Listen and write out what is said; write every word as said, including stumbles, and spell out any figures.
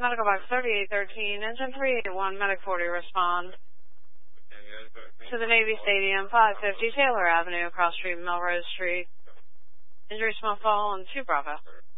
Medical Box thirty-eight thirteen, Engine three eight one, Medic forty, respond to the Navy Stadium, five fifty Taylor Avenue, across street, Melrose Street. Injury, small fall, and two Bravo.